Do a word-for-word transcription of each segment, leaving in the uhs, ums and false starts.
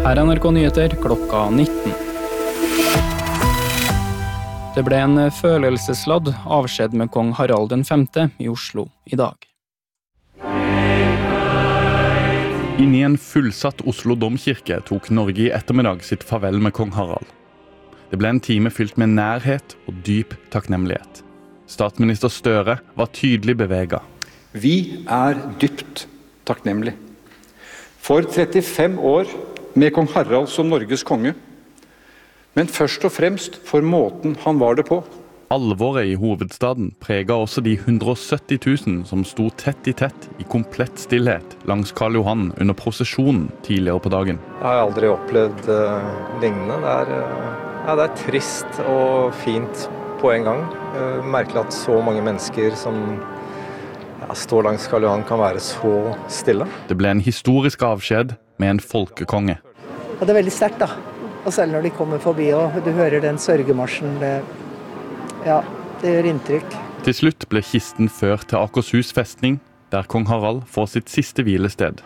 Her er N R K Nyheter klokka nitten. Det ble en følelsesladd avskjed med kong Harald den femte i Oslo i dag. Inni en fullsatt Oslo domkirke tok Norge i ettermiddag sitt farvel med kong Harald. Det ble en time fylt med nærhet og dyp takknemlighet. Statsminister Støre var tydelig beveget. Vi er dypt takknemlige. For trettifem år med kong Harald som Norges konge, men først og fremst for måten han var det på. Alvoret i hovedstaden preget også de hundre og sytti tusen som sto tett i tett i komplett stillhet langs Karl Johan under prosesjonen tidligere på dagen. Jeg har aldri opplevd uh, lignende. Det er, uh, ja, det er trist og fint på en gang. Uh, merkelig at så mange mennesker som ja, står langs Karl Johan kan være så stille. Det ble en historisk avskjed med en folkekonge. Ja, det er veldig sterkt da. Og selv når de kommer forbi og du hører den sørgemarsjen, det, ja, det gjør inntrykk. Til slutt ble kisten ført til Akershus festning, der kong Harald får sitt siste hvilested.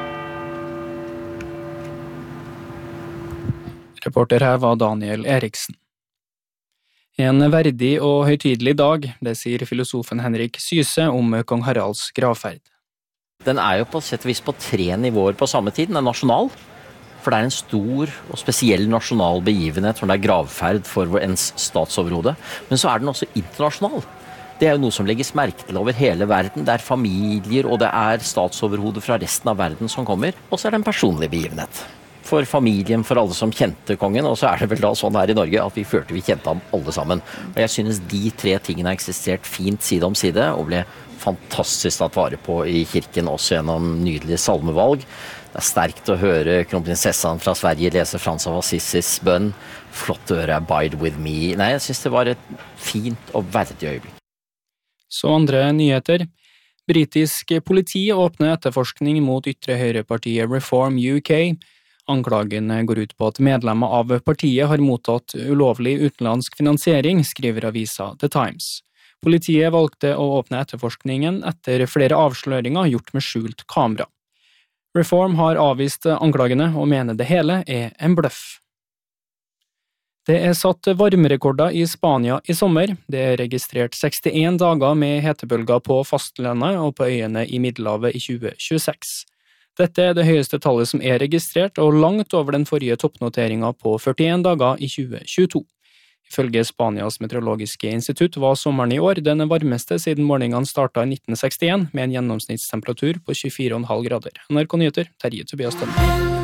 Reporter her var Daniel Eriksen. En verdig og høytidelig dag, det sier filosofen Henrik Syse om kong Haralds gravferd. Den er jo på sett og vis på tre nivåer på samme tid. Den er nasjonal. For det er en stor og spesiell nasjonal begivenhet når det er gravferd for vår ens statsoverhode. Men så er den også internasjonal. Det er jo noe som legges merke til over hele verden. Det er familier og det er statsoverhode fra resten av verden som kommer. Og så er det en personlig begivenhet. For familien, for alle som kjente kongen. Og så er det vel da sånn her i Norge at vi følte vi kjente ham alle sammen. Og jeg synes de tre tingene har eksistert fint side om side og ble fantastisk tatt vare på i kirken også gjennom nydelige salmevalg. Det er sterkt å høre kronprinsessan fra Sverige lese Frans av Assisis bønn. Flott å høre Abide with me. Nei, jeg synes det var et fint og verdig øyeblikk. Så andre nyheter. Britisk politi åpner etterforskning mot ytre høyrepartiet Reform U K. Anklagen går ut på at medlemmer av partiet har mottatt ulovlig utenlandsk finansiering, skriver avisa The Times. Politiet valgte å åpne etterforskningen etter flere avsløringer gjort med skjult kamera. Reform har avvist anklagene og mener det hele er en bløff. Det er satt varmerekorder i Spania i sommer. Det er registrert sekstien dager med hetebølger på fastlandet og på øyene i Middelhavet i tjue tjueseks. Dette er det høyeste tallet som er registrert, og langt over den forrige toppnoteringen på førtien dager i tjue tjueto. Ifølge Spanias meteorologiske institutt var sommeren i år den varmeste siden målingene startet i nitten sekstien, med en gjennomsnittstemperatur på tjuefire komma fem grader. N R K Nyheter, Terje Tobias Tønne.